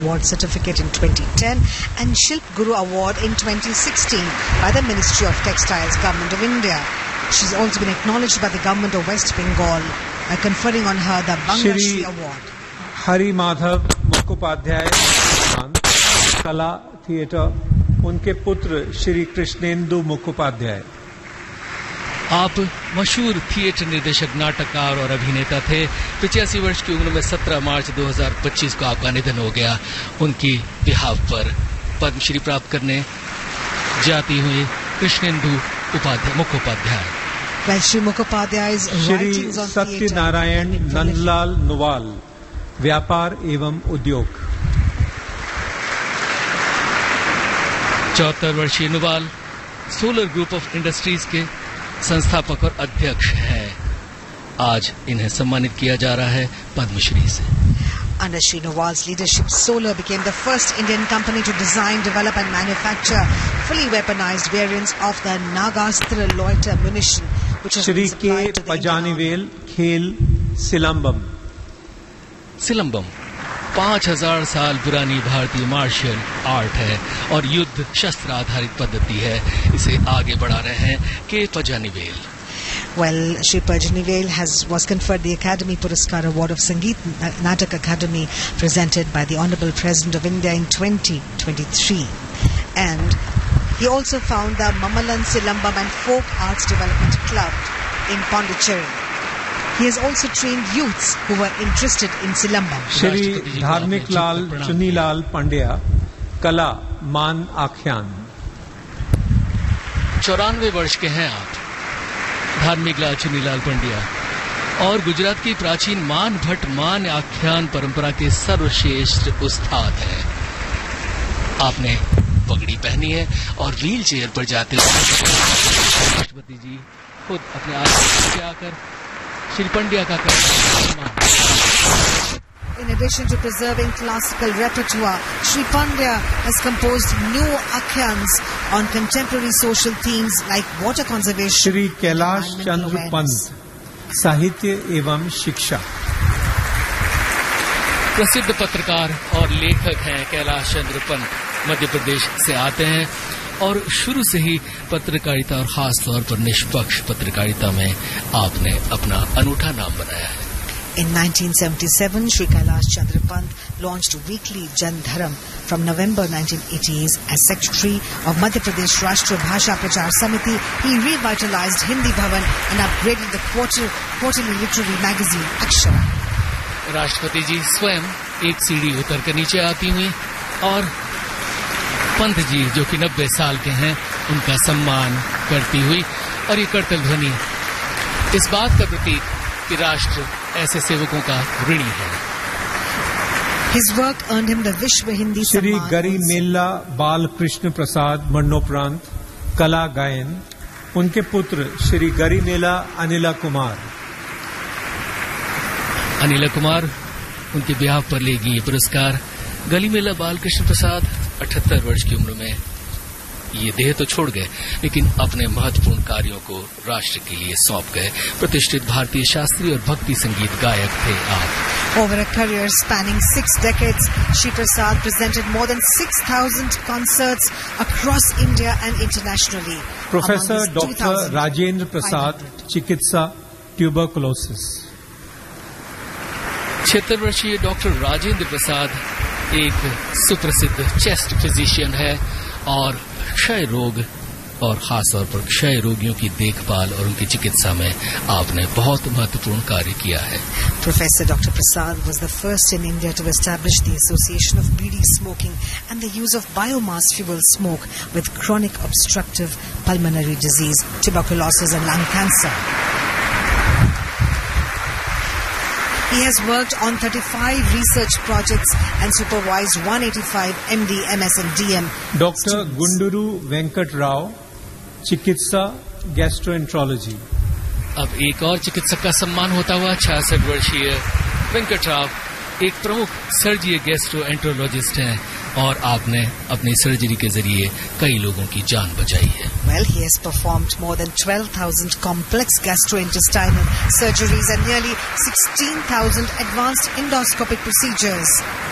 Award certificate in 2010 and Shilp Guru Award in 2016 by the Ministry of Textiles, Government of India. She's also been acknowledged by the Government of West Bengal by conferring on her the Banga Shri Award. Hari Madhav Mukhopadhyay कला theatre, उनके पुत्र श्री कृष्णेंदु मुखोपाध्याय। आप मशहूर theatre निर्देशक, नाटककार और अभिनेता थे। 85 वर्ष की उम्र में 17 मार्च 2025 को आपका निधन हो गया। उनकी बिहाफ पर पद्मश्री प्राप्त करने जाती हुई कृष्णेंदु मुखोपाध्याय। श्री मुखोपाध्याय's श्री सत्यनारायण नंदलाल नुवाल, व्यापार एवं उद्योग। 74 वर्षीय Nuwal solar group of industries के संस्थापक और अध्यक्ष हैं। आज इन्हें सम्मानित किया जा रहा है पद्मश्री से। Under Shri Nawal's leadership, Solar became the first Indian company to design, develop and manufacture fully weaponized variants of the Nagastra loiter munition, which was Shri के supplied to the पजानीवेल खेल सिलंबम। सिलंबम 5000 साल पुरानी भारतीय मार्शल आर्ट है और युद्ध शस्त्र आधारित पद्धति है। इसे आगे बढ़ा रहे हैं के Pazhanivel. Well, Shri Pajanivel was conferred the Academy Puraskar Award of Sangeet Natak Academy presented by the Honorable President of India in 2023. And he also found the Mamalan Silambam and Folk Arts Development Club in Pondicherry. He has also trained youths who were interested in Silambam. Shri धार्मिक लाल चुनीलाल पांड्या, कला मान आख्यान। 94 वर्ष के हैं आप, धार्मिक लाल चुनीलाल पंड्या, और गुजरात की प्राचीन मान भट्ट मान आख्यान परंपरा के सर्वश्रेष्ठ उस्ताद हैं। आपने पगड़ी पहनी है और व्हील चेयर पर जाते हुए राष्ट्रपति जी खुद अपने आसन पे आकर श्री पंड्या का In addition to preserving classical repertoire, Shri Pandya has composed new akhyans on contemporary social themes like water conservation. Shri Kailash Chandra Pant, साहित्य एवं शिक्षा। प्रसिद्ध पत्रकार और लेखक हैं कैलाश चंद्र पंत, मध्य प्रदेश से आते हैं और शुरू से ही पत्रकारिता और खास तौर पर निष्पक्ष पत्रकारिता में आपने अपना अनूठा नाम बनाया है। In 1977, Shri Kailash Chandra Pant launched weekly Jan Dharam from November 1980s as Secretary of Madhya Pradesh Rashtriya Bhasha Prachar Samiti. He revitalized Hindi Bhavan and upgraded the quarterly literary magazine Akshara. राष्ट्रपति जी स्वयं एक सीढ़ी उतर कर नीचे आती हुई और पंत जी जो कि 90 साल के हैं उनका सम्मान करती हुई, और ये कर्तव्य ध्वनि इस बात का प्रतीक कि राष्ट्र ऐसे सेवकों का ऋणी है। His work earned him the Vishwa Hindi Shri Samman. गरिमेल्ला Balkrishna प्रसाद मरणोपरांत, कला गायन, उनके पुत्र श्री गरिमेला अनिला कुमार। अनिला कुमार उनके ब्याह पर लेगी ये पुरस्कार। गरिमेला बालकृष्ण प्रसाद 78 वर्ष की उम्र में ये देह तो छोड़ गए, लेकिन अपने महत्वपूर्ण कार्यों को राष्ट्र के लिए सौंप गए। प्रतिष्ठित भारतीय शास्त्रीय और भक्ति संगीत गायक थे आप। Over a career spanning 6 decades, Shri Prasad presented more than 6,000 concerts across India and internationally. Professor doctor Rajendra Prasad, चिकित्सा, ट्यूबरकुलोसिस। 76 वर्षीय डॉक्टर राजेंद्र प्रसाद एक सुप्रसिद्ध चेस्ट फिजिशियन है और क्षय रोग और खासतौर पर क्षय रोगियों की देखभाल और उनकी चिकित्सा में आपने बहुत महत्वपूर्ण कार्य किया है। Professor Dr. Prasad was the first in India to establish the association of bidi smoking and the use of biomass fuel smoke with chronic obstructive pulmonary disease, tuberculosis and lung cancer. He has worked on 35 research projects and supervised 185 MD, MS and DM. Doctor गुंडुरु Venkat Rao, चिकित्सा, gastroenterology. अब एक और चिकित्सक का सम्मान होता हुआ 66 वर्षीय वेंकट राव एक प्रमुख सर्जीय गैस्ट्रोएंट्रोलॉजिस्ट हैं और आपने अपनी सर्जरी के जरिए कई लोगों की जान बचाई है। Well, he has performed more than 12,000 complex gastrointestinal surgeries and nearly 16,000 advanced endoscopic procedures.